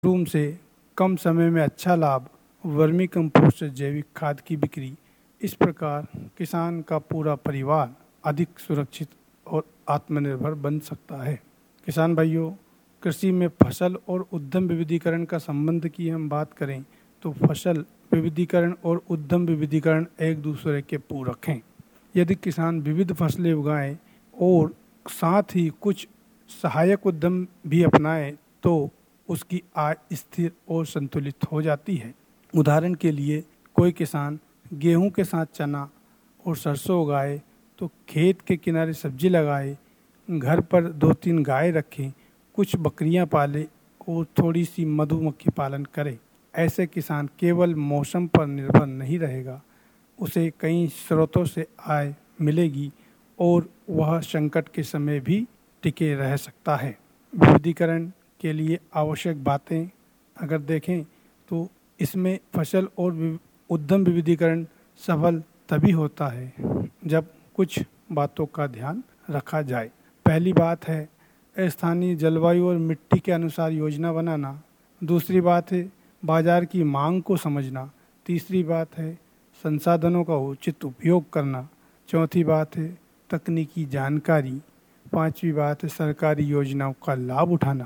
Room से कम समय में अच्छा लाभ, वर्मी कंपोस्ट से जैविक खाद की बिक्री। इस प्रकार किसान का पूरा परिवार अधिक सुरक्षित और आत्मनिर्भर बन सकता है। किसान भाइयों, कृषि में फसल और उद्यम विविधीकरण का संबंध की हम बात करें तो फसल विविधीकरण और उद्यम विविधीकरण एक दूसरे के पूरक हैं। यदि किसान विविध फसलें उगाएं और साथ ही कुछ सहायक उद्यम भी अपनाएं तो उसकी आय स्थिर और संतुलित हो जाती है। उदाहरण के लिए कोई किसान गेहूं के साथ चना और सरसों उगाए तो खेत के किनारे सब्जी लगाए, घर पर 2-3 गाय रखें, कुछ बकरियां पाले और थोड़ी सी मधुमक्खी पालन करे। ऐसे किसान केवल मौसम पर निर्भर नहीं रहेगा, उसे कई स्रोतों से आय मिलेगी और वह संकट के समय भी टिके रह सकता है। विविधीकरण के लिए आवश्यक बातें अगर देखें तो इसमें फसल और उद्यम विविधीकरण सफल तभी होता है जब कुछ बातों का ध्यान रखा जाए। पहली बात है स्थानीय जलवायु और मिट्टी के अनुसार योजना बनाना। दूसरी बात है बाजार की मांग को समझना। तीसरी बात है संसाधनों का उचित उपयोग करना। चौथी बात है तकनीकी जानकारी। पांचवी बात है सरकारी योजनाओं का लाभ उठाना।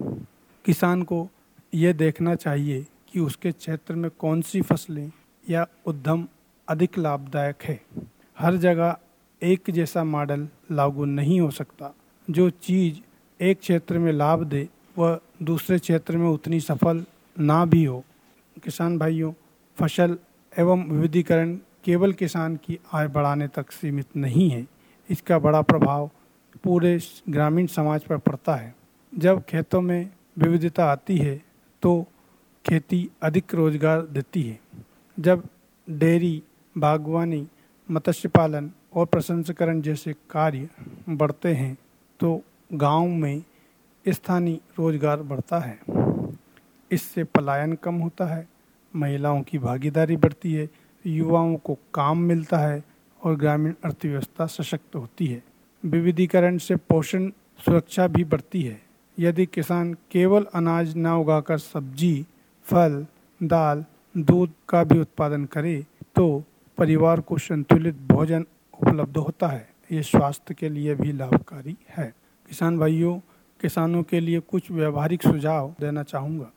किसान को यह देखना चाहिए कि उसके क्षेत्र में कौन सी फसलें या उद्यम अधिक लाभदायक है। हर जगह एक जैसा मॉडल लागू नहीं हो सकता। जो चीज़ एक क्षेत्र में लाभ दे वह दूसरे क्षेत्र में उतनी सफल ना भी हो। किसान भाइयों, फसल एवं विविधीकरण केवल किसान की आय बढ़ाने तक सीमित नहीं है, इसका बड़ा प्रभाव पूरे ग्रामीण समाज पर पड़ता है। जब खेतों में विविधता आती है तो खेती अधिक रोजगार देती है। जब डेयरी, बागवानी, मत्स्य पालन और प्रसंस्करण जैसे कार्य बढ़ते हैं तो गांव में स्थानीय रोजगार बढ़ता है। इससे पलायन कम होता है, महिलाओं की भागीदारी बढ़ती है, युवाओं को काम मिलता है और ग्रामीण अर्थव्यवस्था सशक्त होती है। विविधीकरण से पोषण सुरक्षा भी बढ़ती है। यदि किसान केवल अनाज न उगाकर सब्जी, फल, दाल, दूध का भी उत्पादन करे तो परिवार को संतुलित भोजन उपलब्ध होता है। ये स्वास्थ्य के लिए भी लाभकारी है। किसान भाइयों, किसानों के लिए कुछ व्यवहारिक सुझाव देना चाहूँगा।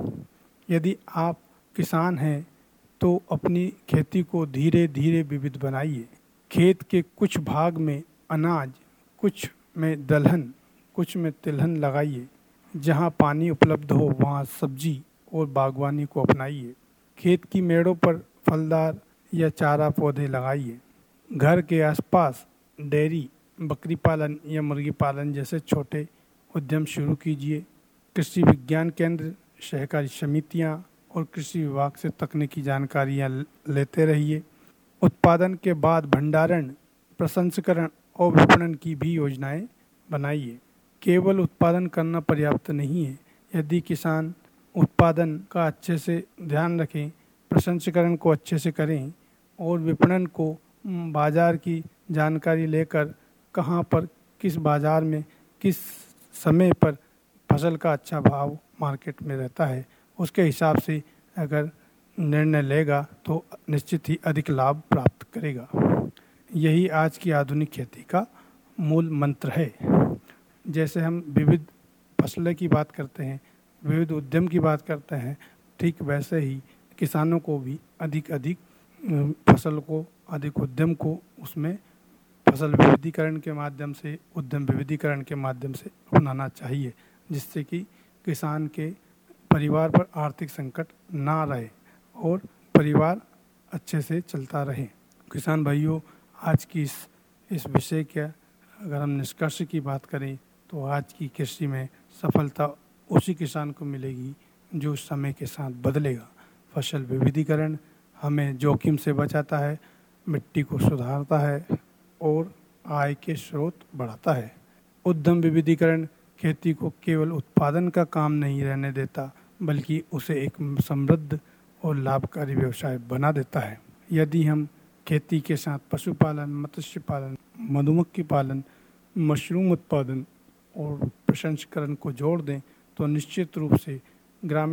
यदि आप किसान हैं तो अपनी खेती को धीरे धीरे विविध बनाइए। खेत के कुछ भाग में अनाज, कुछ में दलहन, कुछ में तिलहन लगाइए। जहाँ पानी उपलब्ध हो वहाँ सब्जी और बागवानी को अपनाइए। खेत की मेड़ों पर फलदार या चारा पौधे लगाइए। घर के आसपास डेयरी, बकरी पालन या मुर्गी पालन जैसे छोटे उद्यम शुरू कीजिए। कृषि विज्ञान केंद्र, सहकारी समितियाँ और कृषि विभाग से तकनीकी जानकारियाँ लेते रहिए। उत्पादन के बाद भंडारण, प्रसंस्करण और विपणन की भी योजनाएं बनाइए। केवल उत्पादन करना पर्याप्त नहीं है। यदि किसान उत्पादन का अच्छे से ध्यान रखें, प्रसंस्करण को अच्छे से करें और विपणन को बाजार की जानकारी लेकर कहाँ पर किस बाजार में किस समय पर फसल का अच्छा भाव मार्केट में रहता है, उसके हिसाब से अगर निर्णय लेगा तो निश्चित ही अधिक लाभ प्राप्त करेगा। यही आज की आधुनिक खेती का मूल मंत्र है। जैसे हम विविध फसलें की बात करते हैं, विविध उद्यम की बात करते हैं, ठीक वैसे ही किसानों को भी अधिक फसल को, अधिक उद्यम को उसमें फसल विविधीकरण के माध्यम से, उद्यम विविधीकरण के माध्यम से अपनाना चाहिए, जिससे कि किसान के परिवार पर आर्थिक संकट ना रहे और परिवार अच्छे से चलता रहे। किसान भाइयों, आज की इस विषय के अगर हम निष्कर्ष की बात करें तो आज की कृषि में सफलता उसी किसान को मिलेगी जो समय के साथ बदलेगा। फसल विविधीकरण हमें जोखिम से बचाता है, मिट्टी को सुधारता है और आय के स्रोत बढ़ाता है। उद्यम विविधीकरण खेती को केवल उत्पादन का काम नहीं रहने देता, बल्कि उसे एक समृद्ध और लाभकारी व्यवसाय बना देता है। यदि हम खेती के साथ पशुपालन, मत्स्य पालन, मधुमक्खी पालन, मशरूम उत्पादन और प्रसंस्करण को जोड़ दें तो निश्चित रूप से ग्रामीण